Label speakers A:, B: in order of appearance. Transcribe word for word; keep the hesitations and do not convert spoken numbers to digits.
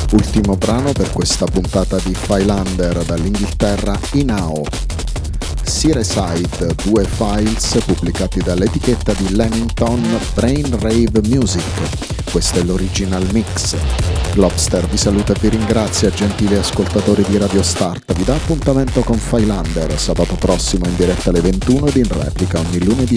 A: Ultimo brano per questa puntata di Filander dall'Inghilterra, Inao. Seaside, due files pubblicati dall'etichetta di Leamington, Brain Rave Music. Questo è l'original mix. Globster vi saluta e vi ringrazia, gentili ascoltatori di Radio Start. Vi dà appuntamento con Filander sabato prossimo in diretta alle ventuno ed in replica ogni lunedì